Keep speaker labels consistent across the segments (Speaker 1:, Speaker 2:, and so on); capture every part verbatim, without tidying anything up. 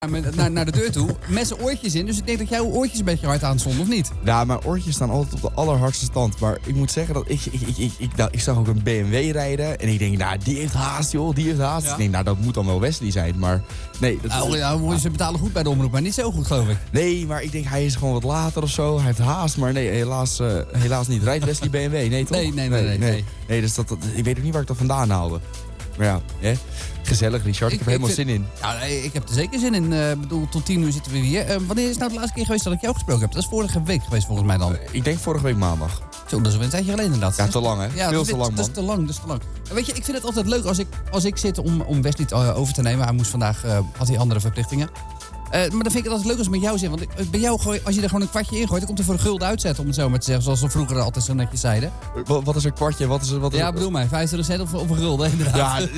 Speaker 1: Naar, naar de deur toe, met zijn oortjes in. Dus ik denk dat jouw oortjes een beetje hard aan stonden, of niet?
Speaker 2: Ja, mijn oortjes staan altijd op de allerhardste stand. Maar ik moet zeggen dat ik, ik, ik, ik, ik, nou, ik zag ook een B M W rijden. En ik denk, nou, die heeft haast, joh, die heeft haast.
Speaker 1: Ja.
Speaker 2: Ik denk, nou, dat moet dan wel Wesley zijn. Maar nee. Dat
Speaker 1: nou,
Speaker 2: is,
Speaker 1: ja, ze betalen goed bij de omroep, maar niet zo goed, geloof ik.
Speaker 2: Nee, maar ik denk, hij is gewoon wat later of zo. Hij heeft haast, maar nee, helaas, uh, helaas niet. Rijdt Wesley B M W? Nee, toch?
Speaker 1: Nee, nee, nee. nee, nee.
Speaker 2: nee. nee dus dat, dat, ik weet ook niet waar ik dat vandaan haalde. Maar ja, hè? Gezellig, Richard. Ik, ik heb er helemaal vind, zin in.
Speaker 1: Ja, nee, ik heb er zeker zin in. Ik uh, bedoel, tot tien uur zitten we hier. Uh, wanneer is het nou de laatste keer geweest dat ik jou gesproken heb? Dat is vorige week geweest, volgens mij dan.
Speaker 2: Uh, ik denk vorige week maandag.
Speaker 1: Zo, dat is wel een tijdje geleden inderdaad.
Speaker 2: Ja, te lang, hè?
Speaker 1: Ja,
Speaker 2: Veel
Speaker 1: dat,
Speaker 2: te lang, man.
Speaker 1: Dat is te lang, dat is te lang. En weet je, ik vind het altijd leuk als ik, als ik zit om, om Wesley uh, over te nemen. Hij moest vandaag, uh, had hij andere verplichtingen. Uh, maar dan vind ik het altijd leuk als ik met jou zit. Want ik, bij jou, gooi, als je er gewoon een kwartje in gooit, dan komt er voor een gulden uitzetten, om het zo maar te zeggen. Zoals we vroeger altijd zo netjes zeiden.
Speaker 2: Wat, wat is een kwartje? Wat is, wat is
Speaker 1: ja, bedoel mij. vijfentwintig cent of, of een gulden, inderdaad. Ja,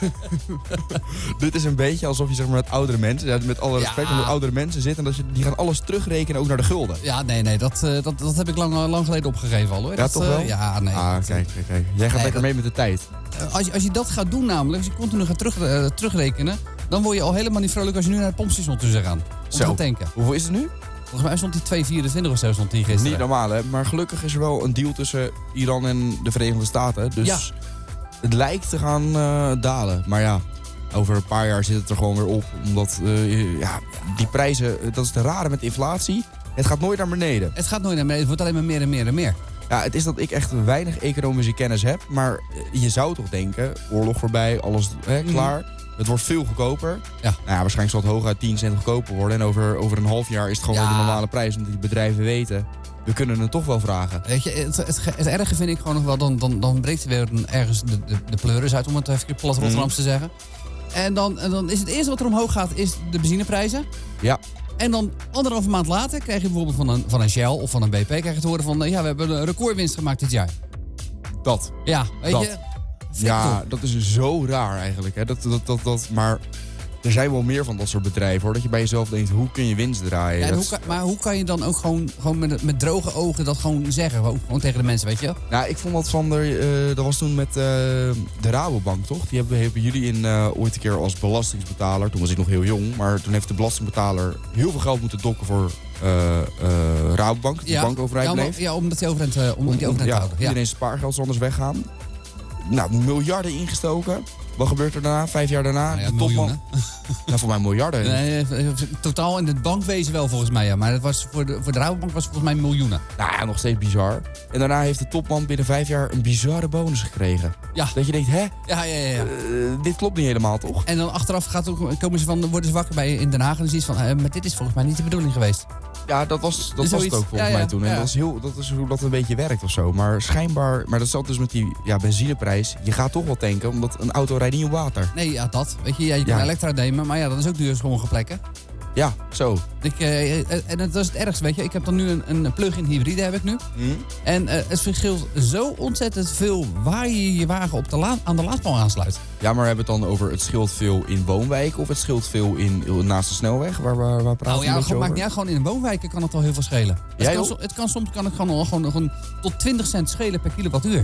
Speaker 2: dit is een beetje alsof je zeg maar met oudere mensen, ja, met alle respect, ja. met oudere mensen zit en dat je, die gaan alles terugrekenen ook naar de gulden.
Speaker 1: Ja, nee, nee, dat, uh, dat, dat heb ik lang, lang geleden opgegeven al, hoor.
Speaker 2: Ja,
Speaker 1: dat,
Speaker 2: toch wel?
Speaker 1: Uh, ja, nee.
Speaker 2: Ah,
Speaker 1: dat,
Speaker 2: kijk, kijk, kijk. Jij gaat nee, lekker dat, mee met de tijd.
Speaker 1: Uh, als, je, als je dat gaat doen namelijk, als je continu gaat terug, uh, terugrekenen, dan word je al helemaal niet vrolijk als je nu naar het pompstation toe zou gaan. Om
Speaker 2: zo.
Speaker 1: te tanken.
Speaker 2: Hoeveel is het nu?
Speaker 1: Volgens mij stond die twee vierentwintig of zo stond die gisteren.
Speaker 2: Niet normaal, hè? Maar gelukkig is er wel een deal tussen Iran en de Verenigde Staten. Dus ja. het lijkt te gaan uh, dalen. Maar ja, over een paar jaar zit het er gewoon weer op. Omdat uh, ja, die prijzen, dat is het rare met inflatie. Het gaat nooit naar beneden.
Speaker 1: Het gaat nooit naar beneden, het wordt alleen maar meer en meer en meer.
Speaker 2: Ja, het is dat ik echt weinig economische kennis heb. Maar je zou toch denken, oorlog voorbij, alles hè, klaar. Mm. Het wordt veel goedkoper. Ja. Nou ja, waarschijnlijk zal het hooguit tien cent goedkoper worden. En over, over een half jaar is het gewoon ja. de normale prijs. Omdat die bedrijven weten, we kunnen het toch wel vragen.
Speaker 1: Weet je, het, het, het erge vind ik gewoon nog wel, dan, dan, dan breekt er weer een, ergens de, de, de pleuris uit, om het even plat Rotterdams mm. te zeggen. En dan, en dan is het eerste wat er omhoog gaat, is de benzineprijzen.
Speaker 2: Ja.
Speaker 1: En dan anderhalve maand later krijg je bijvoorbeeld van een, van een Shell of van een B P krijg je te horen van, ja, we hebben een recordwinst gemaakt dit jaar.
Speaker 2: Dat.
Speaker 1: Ja, weet
Speaker 2: dat.
Speaker 1: je.
Speaker 2: Ja, dat is zo raar eigenlijk. Hè? Dat, dat, dat, dat, maar er zijn wel meer van dat soort bedrijven, hoor. Dat je bij jezelf denkt, hoe kun je winst draaien?
Speaker 1: Ja,
Speaker 2: dat
Speaker 1: hoe kan, maar hoe kan je dan ook gewoon, gewoon met, met droge ogen dat gewoon zeggen? Gewoon, gewoon tegen de mensen, weet je?
Speaker 2: Nou, ik vond dat van, de, uh, dat was toen met uh, de Rabobank, toch? Die hebben, hebben jullie in, uh, ooit een keer als belastingsbetaler, toen was ik nog heel jong, maar toen heeft de belastingbetaler heel veel geld moeten dokken voor uh, uh, Rabobank, die
Speaker 1: ja,
Speaker 2: bank overeind
Speaker 1: ja,
Speaker 2: bleef.
Speaker 1: Ja, omdat die overeind, uh, om, om die overeind
Speaker 2: ja,
Speaker 1: te houden. Ja.
Speaker 2: Iedereen spaargeld zal anders weggaan. Nou, miljarden ingestoken. Wat gebeurt er daarna? Vijf jaar daarna?
Speaker 1: Nou ja,
Speaker 2: de topman. Nou, voor mij miljarden.
Speaker 1: Nee, totaal in het bankwezen wel volgens mij, ja. Maar het was voor, de, voor de Rabobank was het volgens mij miljoenen.
Speaker 2: Nou ja, nog steeds bizar. En daarna heeft de topman binnen vijf jaar een bizarre bonus gekregen.
Speaker 1: Ja.
Speaker 2: Dat je denkt, hè?
Speaker 1: Ja, ja, ja. ja.
Speaker 2: Uh, dit klopt niet helemaal, toch?
Speaker 1: En dan achteraf gaat ook, komen ze van, worden ze wakker bij in Den Haag en dan zie je van, uh, maar dit is volgens mij niet de bedoeling geweest.
Speaker 2: Ja, dat was, dat was het ook volgens ja, ja, mij toen. En ja. dat, is heel, dat is hoe dat een beetje werkt of zo. Maar schijnbaar, maar dat zat dus met die ja, benzineprijs. Je gaat toch wel tanken, omdat een auto rijdt niet op water.
Speaker 1: Nee, ja, dat. Weet je, ja, je kan ja. elektra nemen, maar ja, dat is ook duur sommige plekken.
Speaker 2: Ja, zo.
Speaker 1: Ik, uh, en dat is het ergste, weet je. Ik heb dan nu een, een plug-in hybride, heb ik nu. Mm. En uh, het verschilt zo ontzettend veel waar je je wagen op de la- aan de laadpaal aansluit.
Speaker 2: Ja, maar we hebben het dan over het scheelt veel in woonwijken of het scheelt veel in, naast de snelweg? Waar, waar, waar praten we
Speaker 1: nou, ja,
Speaker 2: gewoon,
Speaker 1: maakt niet uit. Gewoon in wijken kan het al heel veel schelen.
Speaker 2: Ja,
Speaker 1: het, kan, het kan soms kan het gewoon, gewoon, gewoon tot twintig cent schelen per kilowattuur.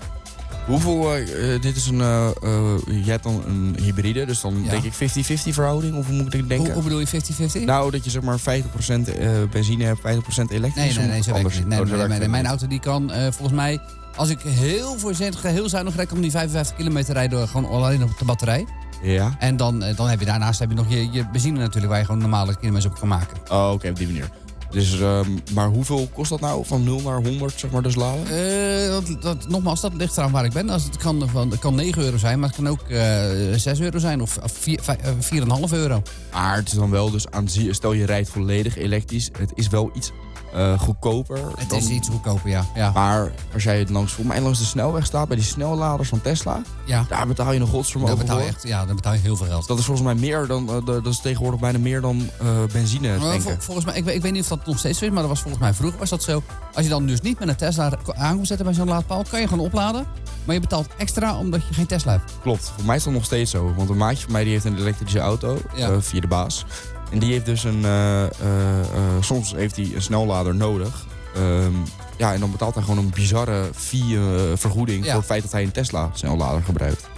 Speaker 2: Hoeveel, uh, dit is een, uh, uh, jij hebt dan een hybride, dus dan ja. denk ik vijftig vijftig verhouding, of hoe moet ik denken?
Speaker 1: Hoe, hoe bedoel je vijftig vijftig?
Speaker 2: Nou, dat je zeg maar vijftig procent uh, benzine hebt, vijftig procent elektrisch.
Speaker 1: Nee, nee, nee, zo
Speaker 2: anders.
Speaker 1: Nee, nee, nee, nee, nee, nee. Mijn auto die kan uh, volgens mij, als ik heel voorzichtig, heel zuinig rijd, kan die vijfenvijftig kilometer rijden gewoon alleen op de batterij.
Speaker 2: Ja.
Speaker 1: En dan, uh, dan heb je daarnaast heb je nog je, je benzine natuurlijk, waar je gewoon normale kilometers op kan maken.
Speaker 2: Oh, oké, okay, op die manier. Dus, um, maar hoeveel kost dat nou? Van nul naar honderd, zeg maar, dus laden?
Speaker 1: Uh, dat, dat, nogmaals, dat ligt eraan waar ik ben. Als het, kan, van, het kan negen euro zijn, maar het kan ook uh, zes euro zijn of vier komma vijf euro.
Speaker 2: Maar het is dan wel dus aan, stel je rijdt volledig elektrisch, het is wel iets uh, goedkoper.
Speaker 1: Het
Speaker 2: dan,
Speaker 1: is iets goedkoper, ja. ja.
Speaker 2: Maar als jij het langs, voor mij langs de snelweg staat, bij die snelladers van Tesla, ja. daar betaal je een godsvermogen
Speaker 1: daar betaal je
Speaker 2: voor.
Speaker 1: echt, ja, daar betaal je heel veel geld.
Speaker 2: Dat is volgens mij meer dan, uh, dat is tegenwoordig bijna meer dan uh, benzine,
Speaker 1: maar,
Speaker 2: denk
Speaker 1: vol,
Speaker 2: ik.
Speaker 1: Volgens mij, ik weet, ik weet niet of dat nog steeds zo is, maar dat was volgens mij vroeger was dat zo. Als je dan dus niet met een Tesla aan moet zetten bij zo'n laadpaal, kan je gewoon opladen. Maar je betaalt extra omdat je geen Tesla hebt.
Speaker 2: Klopt, voor mij is dat nog steeds zo. Want een maatje van mij die heeft een elektrische auto, ja. uh, via de baas. En die heeft dus een, uh, uh, uh, soms heeft hij een snellader nodig. Um, ja, en dan betaalt hij gewoon een bizarre fee uh, vergoeding ja. voor het feit dat hij een Tesla snellader gebruikt.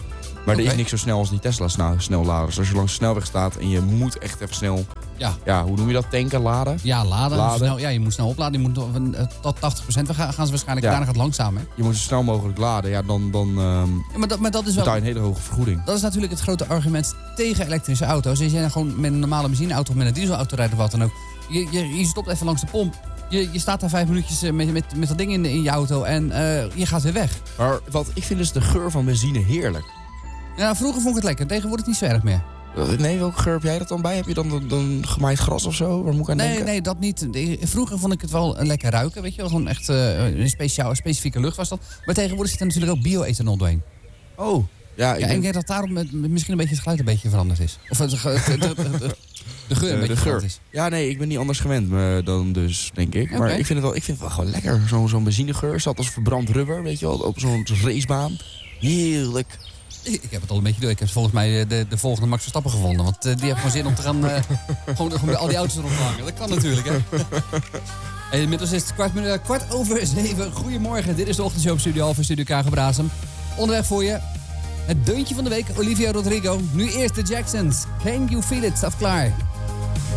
Speaker 2: Maar
Speaker 1: okay.
Speaker 2: er is niks zo snel als die Tesla snel, snel laden. Dus als je langs de snelweg staat en je moet echt even snel...
Speaker 1: Ja.
Speaker 2: Ja, hoe noem je dat? Tanken, laden?
Speaker 1: Ja, laden.
Speaker 2: laden.
Speaker 1: Snel, ja, je moet snel opladen. Je moet tot tachtig procent gaan, gaan ze waarschijnlijk.
Speaker 2: Ja.
Speaker 1: Daarna gaat het langzaam, hè?
Speaker 2: Je moet zo snel mogelijk laden. Ja, dan, dan um,
Speaker 1: ja, maar dat, maar dat is wel,
Speaker 2: betaal je een hele hoge vergoeding.
Speaker 1: Dat is natuurlijk het grote argument tegen elektrische auto's. Als jij gewoon met een normale benzineauto of met een dieselauto rijdt of wat dan ook. Je, je, je stopt even langs de pomp. Je, je staat daar vijf minuutjes met, met, met dat ding in, in je auto en uh, je gaat weer weg.
Speaker 2: Maar wat ik vind is de geur van benzine heerlijk.
Speaker 1: Ja, vroeger vond ik het lekker. Tegenwoordig niet zo erg meer.
Speaker 2: Nee, welke geur heb jij dat dan bij? Heb je dan, dan, dan gemaaid gras of zo? Waar moet ik aan
Speaker 1: nee,
Speaker 2: denken?
Speaker 1: Nee, dat niet. Vroeger vond ik het wel lekker ruiken. Weet je wel, gewoon echt uh, een speciaal, specifieke lucht was dat. Maar tegenwoordig zit er natuurlijk ook bio-ethanol doorheen.
Speaker 2: Oh. Ja,
Speaker 1: ja,
Speaker 2: ik
Speaker 1: en
Speaker 2: denk...
Speaker 1: ik denk dat daarom met, met misschien een beetje het geluid een beetje veranderd is. Of het, de, de, de, de, de geur een
Speaker 2: uh,
Speaker 1: beetje
Speaker 2: de
Speaker 1: veranderd is.
Speaker 2: Ja, nee, ik ben niet anders gewend uh, dan dus, denk ik.
Speaker 1: Okay.
Speaker 2: Maar ik vind het wel, ik vind het wel gewoon lekker. Zo'n zo'n benzinegeur. Zat als verbrand rubber, weet je wel. Op zo'n racebaan. Heerlijk.
Speaker 1: Ik heb het al een beetje door. Ik heb volgens mij de, de volgende Max Verstappen gevonden. Want uh, die heeft gewoon zin om te gaan... Uh, gewoon, gewoon bij al die auto's erop te hangen. Dat kan natuurlijk, hè. En inmiddels is het kwart, uh, kwart over zeven. Goedemorgen. Dit is de ochtendshow op Studio Alpha, Studio K Gebrasem. Onderweg voor je. Het deuntje van de week, Olivia Rodrigo. Nu eerst de Jacksons. Can You Feel It? Staat klaar.